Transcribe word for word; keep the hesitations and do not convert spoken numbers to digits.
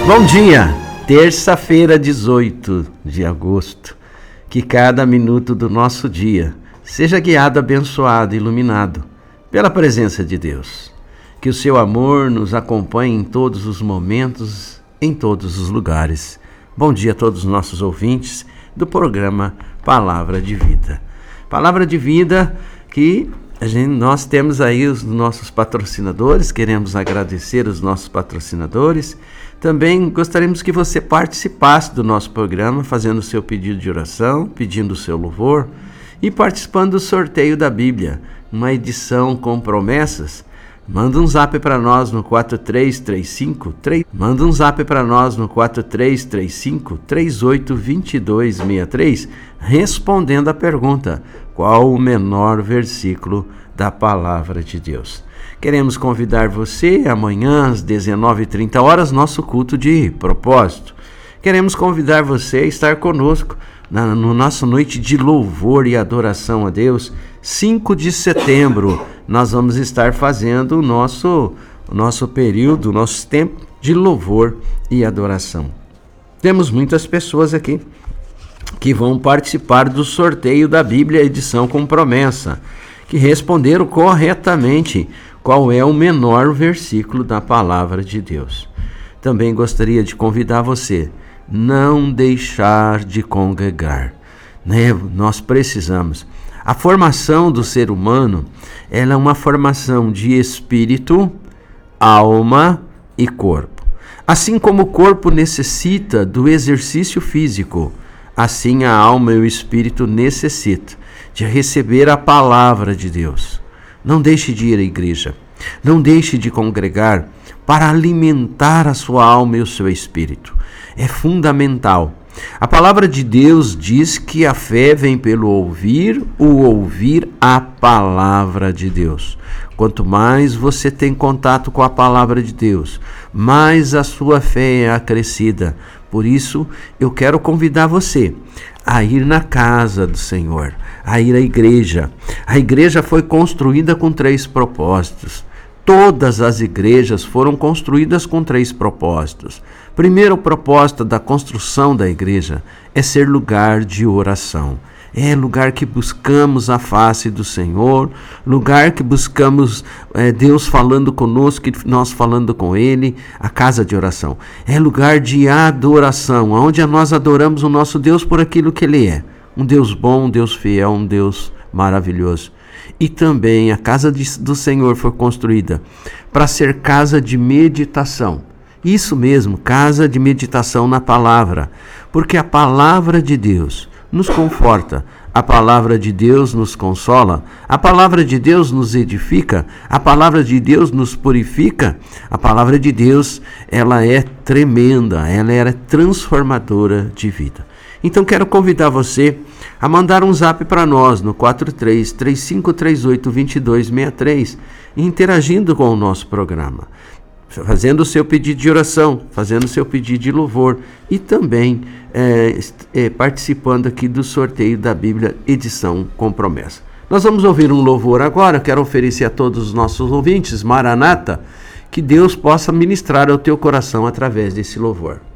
Bom dia, terça-feira, dezoito de agosto. Que cada minuto do nosso dia seja guiado, abençoado, iluminado pela presença de Deus. Que o seu amor nos acompanhe em todos os momentos, em todos os lugares. Bom dia a todos os nossos ouvintes do programa Palavra de Vida. Palavra de Vida que a gente, nós temos aí os nossos patrocinadores, queremos agradecer os nossos patrocinadores. Também gostaríamos que você participasse do nosso programa, fazendo o seu pedido de oração, pedindo o seu louvor e participando do sorteio da Bíblia, uma edição com promessas. Manda um zap para nós no quatro três três cinco, três Manda um zap para nós no quatro três três cinco, três oito dois dois seis três, respondendo a pergunta: qual o menor versículo da Palavra de Deus? Queremos convidar você amanhã às dezenove e trinta horas, nosso culto de propósito. Queremos convidar você a estar conosco na no nossa noite de louvor e adoração a Deus. cinco de setembro, nós vamos estar fazendo o nosso, o nosso período, o nosso tempo de louvor e adoração. Temos muitas pessoas aqui que vão participar do sorteio da Bíblia edição com promessa, que responderam corretamente qual é o menor versículo da Palavra de Deus. Também gostaria de convidar você a não deixar de congregar, né? Nós precisamos. A formação do ser humano, ela é uma formação de espírito, alma e corpo. Assim como o corpo necessita do exercício físico, assim a alma e o espírito necessitam de receber a palavra de Deus. Não deixe de ir à igreja, não deixe de congregar para alimentar a sua alma e o seu espírito. É fundamental. A palavra de Deus diz que a fé vem pelo ouvir, o ouvir a palavra de Deus. Quanto mais você tem contato com a palavra de Deus, mais a sua fé é acrescida. Por isso, eu quero convidar você a ir na casa do Senhor, a ir à igreja. A igreja foi construída com três propósitos. Todas as igrejas foram construídas com três propósitos. Primeiro, o propósito da construção da igreja é ser lugar de oração. É lugar que buscamos a face do Senhor, lugar que buscamos é, Deus falando conosco e nós falando com Ele, a casa de oração. É lugar de adoração, onde nós adoramos o nosso Deus por aquilo que Ele é. Um Deus bom, um Deus fiel, um Deus maravilhoso. E também a casa de, do Senhor foi construída para ser casa de meditação. Isso mesmo, casa de meditação na palavra, porque a palavra de Deus nos conforta, a palavra de Deus nos consola, a palavra de Deus nos edifica, a palavra de Deus nos purifica, a palavra de Deus, ela é tremenda, ela é transformadora de vida. Então quero convidar você a mandar um zap para nós no quatro três três cinco, três oito dois dois seis três, interagindo com o nosso programa, fazendo o seu pedido de oração, fazendo o seu pedido de louvor e também é, é, participando aqui do sorteio da Bíblia edição com promessa. Nós vamos ouvir um louvor agora. Quero oferecer a todos os nossos ouvintes, Maranata, que Deus possa ministrar ao teu coração através desse louvor.